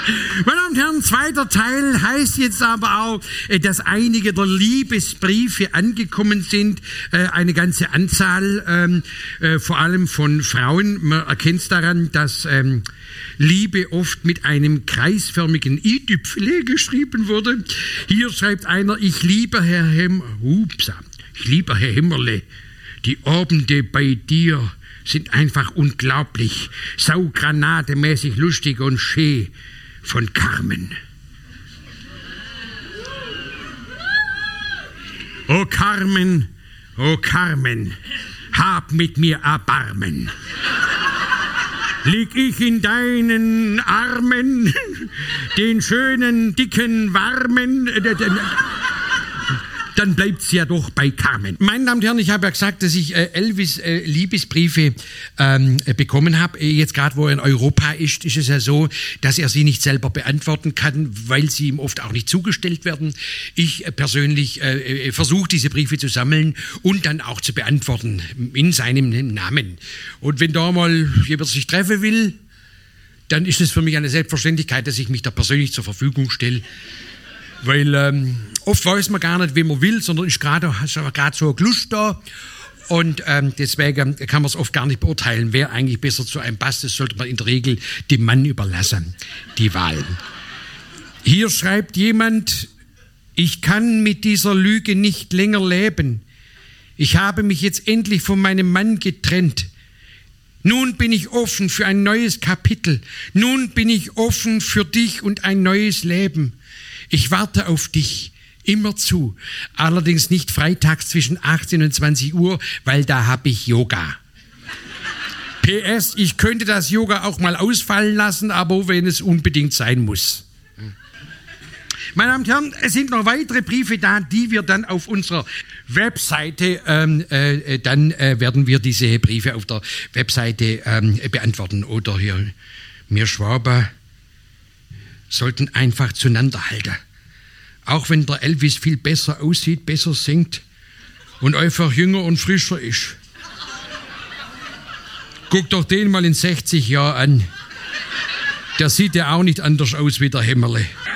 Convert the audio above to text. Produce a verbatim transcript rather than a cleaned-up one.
Meine Damen und Herren, zweiter Teil heißt jetzt aber auch, dass einige der Liebesbriefe angekommen sind, eine ganze Anzahl, vor allem von Frauen. Man erkennt es daran, dass Liebe oft mit einem kreisförmigen i-Tüpfele geschrieben wurde. Hier schreibt einer, ich liebe Herr Hem, Upsa, ich liebe Herr Himmerle, die Abende bei dir sind einfach unglaublich, saugranatemäßig lustig und schön. Von Carmen. O Carmen, o Carmen, hab mit mir Erbarmen. Lieg ich in deinen Armen, den schönen, dicken, warmen, äh, äh, dann bleibt's ja doch bei Carmen. Meine Damen und Herren, ich habe ja gesagt, dass ich äh, Elvis äh, Liebesbriefe ähm, äh, bekommen habe. Jetzt gerade, wo er in Europa ist, ist es ja so, dass er sie nicht selber beantworten kann, weil sie ihm oft auch nicht zugestellt werden. Ich äh, persönlich äh, versuche, diese Briefe zu sammeln und dann auch zu beantworten in seinem Namen. Und wenn da mal jemand sich treffen will, dann ist es für mich eine Selbstverständlichkeit, dass ich mich da persönlich zur Verfügung stelle. Weil ähm, oft weiß man gar nicht, wen man will, sondern ist gerade gerade so eine Lust da. Und ähm, deswegen kann man es oft gar nicht beurteilen, wer eigentlich besser zu einem passt. Das sollte man in der Regel dem Mann überlassen, die Wahl. Hier schreibt jemand, ich kann mit dieser Lüge nicht länger leben. Ich habe mich jetzt endlich von meinem Mann getrennt. Nun bin ich offen für ein neues Kapitel. Nun bin ich offen für dich und ein neues Leben. Ich warte auf dich, immer zu. Allerdings nicht freitags zwischen achtzehn und zwanzig Uhr, weil da habe ich Yoga. P S, ich könnte das Yoga auch mal ausfallen lassen, aber wenn es unbedingt sein muss. Meine Damen und Herren, es sind noch weitere Briefe da, die wir dann auf unserer Webseite, ähm, äh, dann äh, werden wir diese Briefe auf der Webseite ähm, beantworten. Oder hier, wir Schwaber sollten einfach zueinander halten. Auch wenn der Elvis viel besser aussieht, besser singt und einfach jünger und frischer ist. Guck doch den mal in sechzig Jahren an. Der sieht ja auch nicht anders aus wie der Hämmerle.